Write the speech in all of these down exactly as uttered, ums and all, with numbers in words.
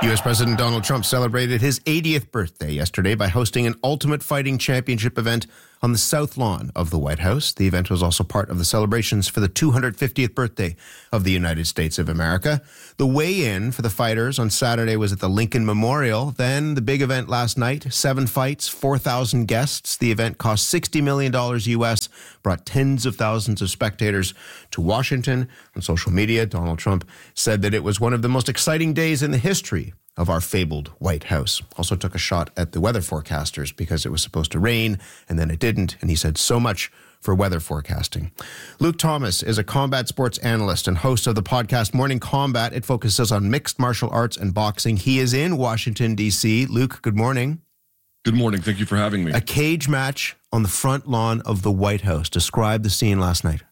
U S. President Donald Trump celebrated his eightieth birthday yesterday by hosting an Ultimate Fighting Championship event on the South Lawn of the White House. The event was also part of the celebrations for the two hundred fiftieth birthday of the United States of America. The weigh-in for the fighters on Saturday was at the Lincoln Memorial. Then the big event last night, seven fights, four thousand guests. The event cost sixty million dollars U S, brought tens of thousands of spectators to Washington. On social media, Donald Trump said that it was one of the most exciting days in the history of our fabled White House. Also took a shot at the weather forecasters because it was supposed to rain and then it didn't. And he said so much for weather forecasting. Luke Thomas is a combat sports analyst and host of the podcast Morning Combat. It focuses on mixed martial arts and boxing. He is in Washington, D C. Luke, good morning. Good morning. Thank you for having me. A cage match on the front lawn of the White House. Describe the scene last night.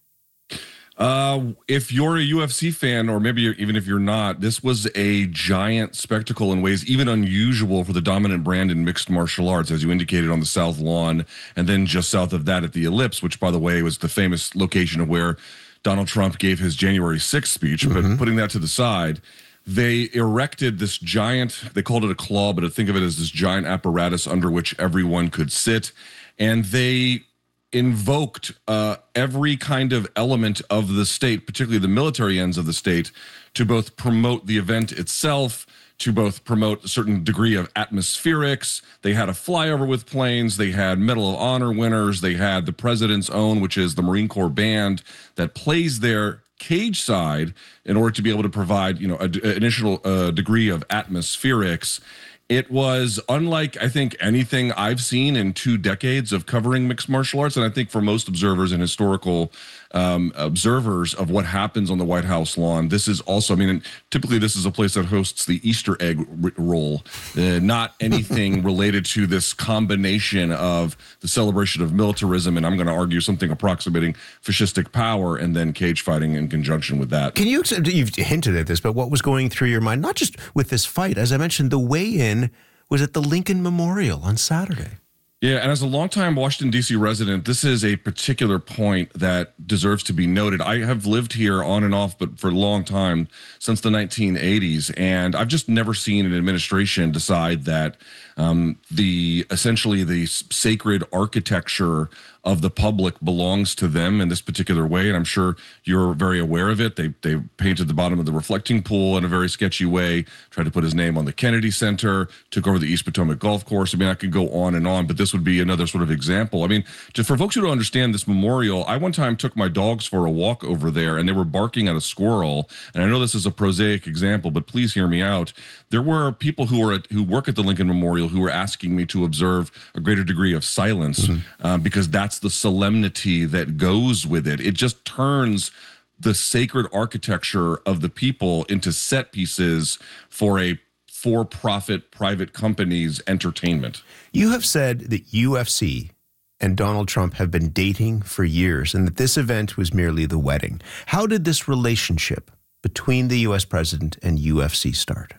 Uh, if you're a U F C fan, or maybe even if you're not, this was a giant spectacle in ways even unusual for the dominant brand in mixed martial arts, as you indicated, on the South Lawn, and then just south of that at the Ellipse, which, by the way, was the famous location of where Donald Trump gave his January sixth speech. Mm-hmm. But putting that to the side, they erected this giant, they called it a claw, but think of it as this giant apparatus under which everyone could sit, and they invoked uh, every kind of element of the state, particularly the military ends of the state, to both promote the event itself, to both promote a certain degree of atmospherics. They had a flyover with planes. They had Medal of Honor winners. They had the president's own, which is the Marine Corps band that plays there cage side in order to be able to provide, you know, an initial uh, degree of atmospherics. It was unlike, I think, anything I've seen in two decades of covering mixed martial arts. And I think for most observers and historical um, observers of what happens on the White House lawn, this is also, I mean, typically this is a place that hosts the Easter egg r- roll, uh, not anything related to this combination of the celebration of militarism, and I'm going to argue something approximating fascistic power, and then cage fighting in conjunction with that. Can you, you've hinted at this, but what was going through your mind, not just with this fight, as I mentioned, the weigh-in was at the Lincoln Memorial on Saturday. Yeah, and as a longtime Washington, D C resident, this is a particular point that deserves to be noted. I have lived here on and off, but for a long time, since the nineteen eighties, and I've just never seen an administration decide that um, the essentially the sacred architecture of the public belongs to them in this particular way, and I'm sure you're very aware of it. They they painted the bottom of the reflecting pool in a very sketchy way, tried to put his name on the Kennedy Center, took over the East Potomac Golf Course. I mean, I could go on and on, but this would be another sort of example. I mean, to, for folks who don't understand this memorial, I one time took my dogs for a walk over there, and they were barking at a squirrel. And I know this is a prosaic example, but please hear me out. There were people who were at, who work at the Lincoln Memorial who were asking me to observe a greater degree of silence, mm-hmm. uh, because that's the solemnity that goes with it. It just turns the sacred architecture of the people into set pieces for a for-profit private company's entertainment. You have said that U F C and Donald Trump have been dating for years and that this event was merely the wedding. How did this relationship between the U S president and U F C start?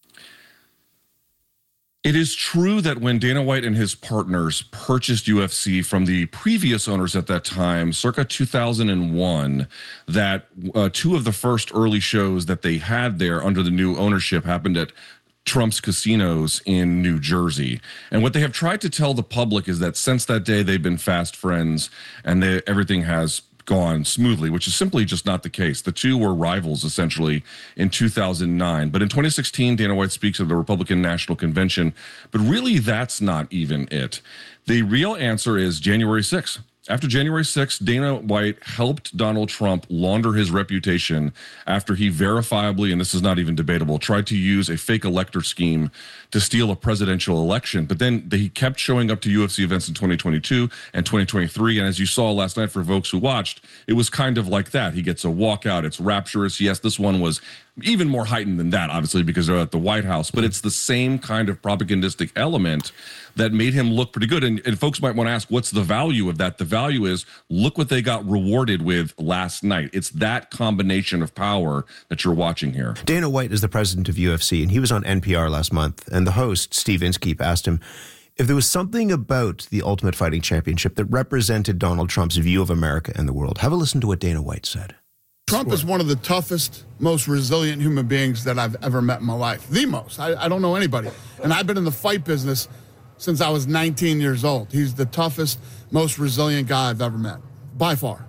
It is true that when Dana White and his partners purchased U F C from the previous owners at that time, circa two thousand one, that uh, two of the first early shows that they had there under the new ownership happened at Trump's casinos in New Jersey. And what they have tried to tell the public is that since that day, they've been fast friends and they, everything has gone smoothly, which is simply just not the case. The two were rivals, essentially, in two thousand nine. But in twenty sixteen, Dana White speaks of the Republican National Convention. But really, that's not even it. The real answer is January sixth. After January sixth, Dana White helped Donald Trump launder his reputation after he verifiably, and this is not even debatable, tried to use a fake elector scheme to steal a presidential election. But then he kept showing up to U F C events in twenty twenty-two and twenty twenty-three. And as you saw last night for folks who watched, it was kind of like that. He gets a walkout. It's rapturous. Yes, this one was even more heightened than that, obviously, because they're at the White House. But it's the same kind of propagandistic element that made him look pretty good. And, and folks might want to ask, what's the value of that? The value is, look what they got rewarded with last night. It's that combination of power that you're watching here. Dana White is the president of U F C, and he was on N P R last month. And the host, Steve Inskeep, asked him if there was something about the Ultimate Fighting Championship that represented Donald Trump's view of America and the world. Have a listen to what Dana White said. Trump is one of the toughest, most resilient human beings that I've ever met in my life. The most. I, I don't know anybody. And I've been in the fight business since I was nineteen years old. He's the toughest, most resilient guy I've ever met, by far.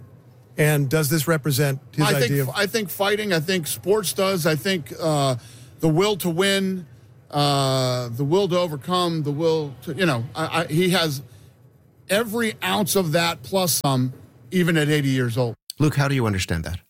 And does this represent his I idea think, of... I think fighting, I think sports does. I think uh, the will to win, uh, the will to overcome, the will to, you know, I, I, he has every ounce of that plus some, even at eighty years old. Luke, how do you understand that?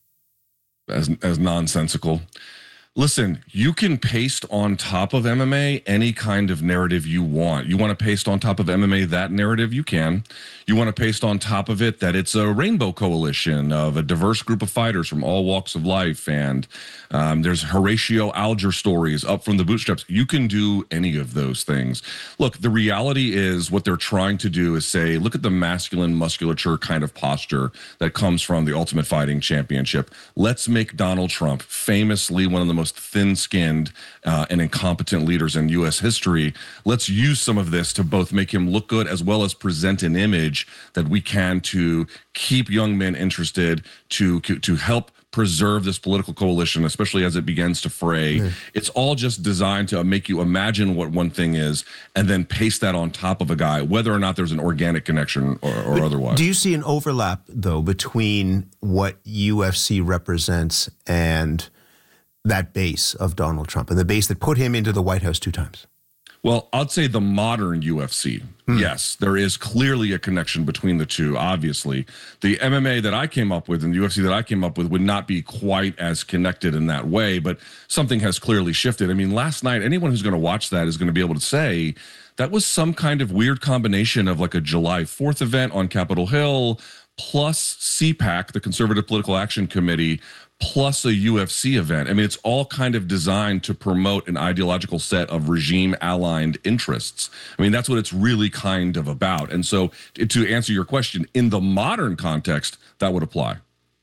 As, as nonsensical. Listen, you can paste on top of M M A any kind of narrative you want. You want to paste on top of M M A that narrative, you can. You want to paste on top of it that it's a rainbow coalition of a diverse group of fighters from all walks of life, and um, there's Horatio Alger stories up from the bootstraps. You can do any of those things. Look, the reality is what they're trying to do is say, look at the masculine musculature kind of posture that comes from the Ultimate Fighting Championship. Let's make Donald Trump, famously one of the most thin-skinned uh, and incompetent leaders in U S history. Let's use some of this to both make him look good as well as present an image that we can to keep young men interested, to to help preserve this political coalition, especially as it begins to fray. Mm. It's all just designed to make you imagine what one thing is and then paste that on top of a guy, whether or not there's an organic connection or, or otherwise. Do you see an overlap, though, between what U F C represents and that base of Donald Trump and the base that put him into the White House two times? Well, I'd say the modern U F C. Hmm. Yes, there is clearly a connection between the two, obviously. The M M A that I came up with and the U F C that I came up with would not be quite as connected in that way, but something has clearly shifted. I mean, last night, anyone who's going to watch that is going to be able to say that was some kind of weird combination of like a July fourth event on Capitol Hill, plus C PAC, the Conservative Political Action Committee, plus a U F C event. I mean, it's all kind of designed to promote an ideological set of regime-aligned interests. I mean, that's what it's really kind of about. And so to answer your question, in the modern context, that would apply.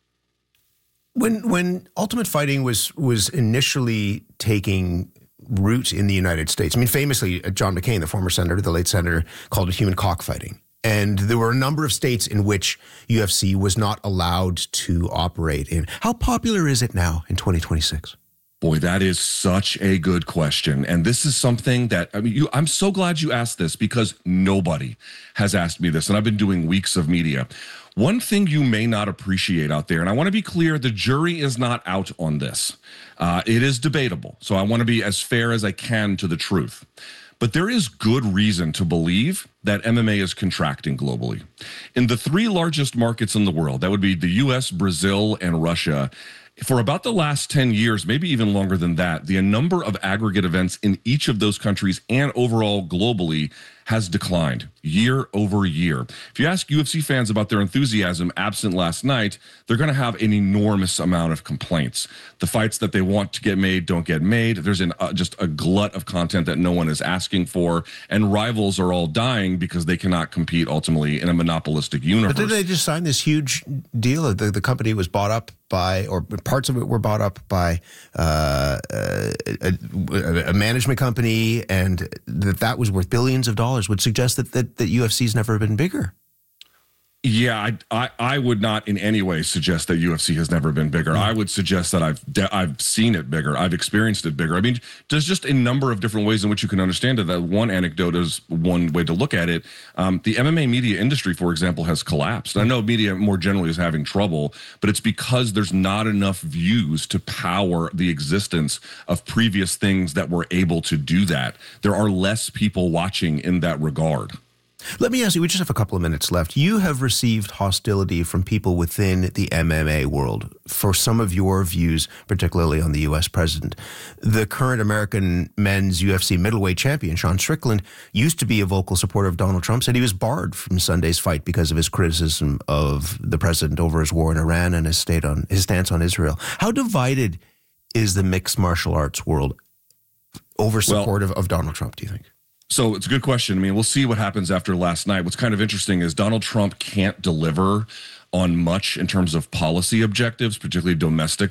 When when Ultimate Fighting was was initially taking root in the United States, I mean, famously, John McCain, the former senator, the late senator, called it human cockfighting. And there were a number of states in which U F C was not allowed to operate in. How popular is it now in twenty twenty-six? Boy, that is such a good question. And this is something that, I mean, you, I'm so glad you asked this because nobody has asked me this. And I've been doing weeks of media. One thing you may not appreciate out there, and I want to be clear, the jury is not out on this. Uh, it is debatable. So I want to be as fair as I can to the truth. But there is good reason to believe that M M A is contracting globally. In the three largest markets in the world, that would be the U S, Brazil, and Russia, for about the last ten years, maybe even longer than that, the number of aggregate events in each of those countries and overall globally has declined year over year. If you ask U F C fans about their enthusiasm absent last night, they're going to have an enormous amount of complaints. The fights that they want to get made don't get made. There's an, uh, just a glut of content that no one is asking for, and rivals are all dying because they cannot compete ultimately in a monopolistic universe. But did they just sign this huge deal? The, the company was bought up by, or parts of it were bought up by uh, a, a, a management company, and that that was worth billions of dollars, would suggest that, that, that U F C's never been bigger. Yeah, I, I I would not in any way suggest that U F C has never been bigger. Mm-hmm. I would suggest that I've de- I've seen it bigger. I've experienced it bigger. I mean, there's just a number of different ways in which you can understand it. That one anecdote is one way to look at it. Um, the M M A media industry, for example, has collapsed. I know media more generally is having trouble, but it's because there's not enough views to power the existence of previous things that were able to do that. There are less people watching in that regard. Let me ask you, we just have a couple of minutes left. You have received hostility from people within the M M A world for some of your views, particularly on the U S president. The current American men's U F C middleweight champion, Sean Strickland, used to be a vocal supporter of Donald Trump, said he was barred from Sunday's fight because of his criticism of the president over his war in Iran and his, state on, his stance on Israel. How divided is the mixed martial arts world over support well, of, of Donald Trump, do you think? So it's a good question. I mean, we'll see what happens after last night. What's kind of interesting is Donald Trump can't deliver on much in terms of policy objectives, particularly domestic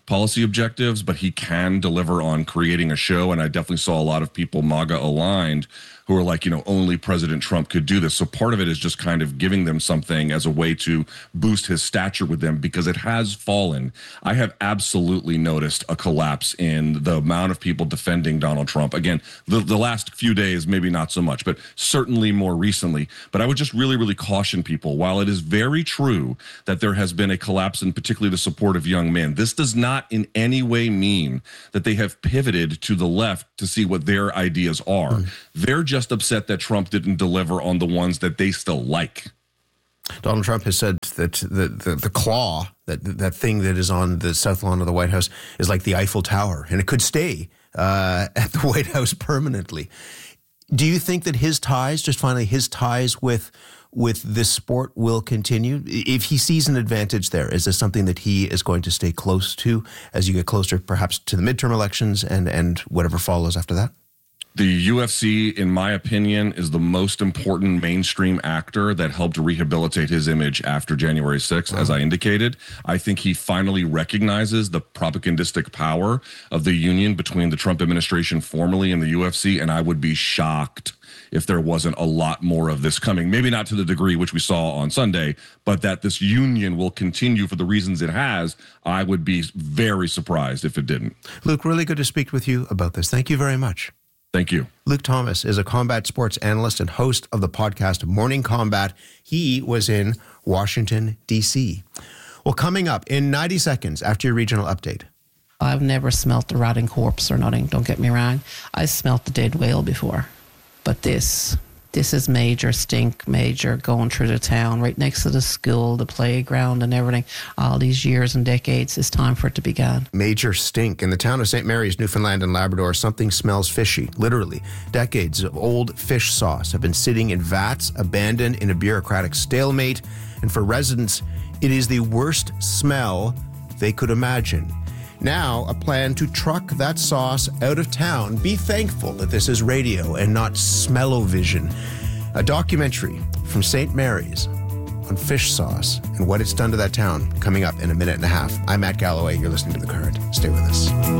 policy objectives, but he can deliver on creating a show. And I definitely saw a lot of people MAGA aligned who are like, you know, only President Trump could do this. So part of it is just kind of giving them something as a way to boost his stature with them, because it has fallen. I have absolutely noticed a collapse in the amount of people defending Donald Trump. Again, the, the last few days, maybe not so much, but certainly more recently. But I would just really, really caution people. While it is very true that there has been a collapse in particularly the support of young men, this does not in any way mean that they have pivoted to the left to see what their ideas are. Mm. They're just upset that Trump didn't deliver on the ones that they still like. Donald Trump has said that the, the, the claw, that that thing that is on the south lawn of the White House, is like the Eiffel Tower, and it could stay uh, at the White House permanently. Do you think that his ties, just finally, his ties with with this sport will continue? If he sees an advantage there, is this something that he is going to stay close to as you get closer perhaps to the midterm elections and, and whatever follows after that? The U F C, in my opinion, is the most important mainstream actor that helped rehabilitate his image after January sixth, wow. As I indicated. I think he finally recognizes the propagandistic power of the union between the Trump administration formerly and the U F C, and I would be shocked if there wasn't a lot more of this coming. Maybe not to the degree which we saw on Sunday, but that this union will continue for the reasons it has, I would be very surprised if it didn't. Luke, really good to speak with you about this. Thank you very much. Thank you. Luke Thomas is a combat sports analyst and host of the podcast Morning Combat. He was in Washington, D C. Well, coming up in ninety seconds after your regional update. I've never smelt a rotting corpse or nothing, don't get me wrong. I smelt the dead whale before. But this, this is major stink, major going through the town, right next to the school, the playground and everything. All these years and decades, it's time for it to be gone. Major stink. In the town of Saint Mary's, Newfoundland and Labrador, something smells fishy. Literally, decades of old fish sauce have been sitting in vats, abandoned in a bureaucratic stalemate. And for residents, it is the worst smell they could imagine. Now, a plan to truck that sauce out of town. Be thankful that this is radio and not smell-o-vision. A documentary from Saint Mary's on fish sauce and what it's done to that town coming up in a minute and a half. I'm Matt Galloway. You're listening to The Current. Stay with us.